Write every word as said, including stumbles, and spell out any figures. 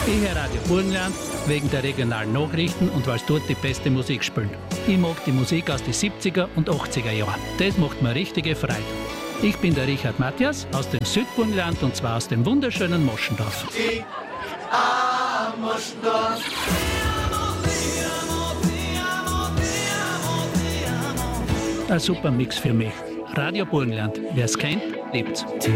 Ich höre Radio Burgenland wegen der regionalen Nachrichten und weil es dort die beste Musik spielt. Ich mag die Musik aus den siebziger und achtziger Jahren. Das macht mir richtige Freude. Ich bin der Richard Matthias aus dem Südburgenland und zwar aus dem wunderschönen Moschendorf. Die ah, Moschendorf. Ein super Mix für mich. Radio Burgenland. Wer es kennt, liebt's.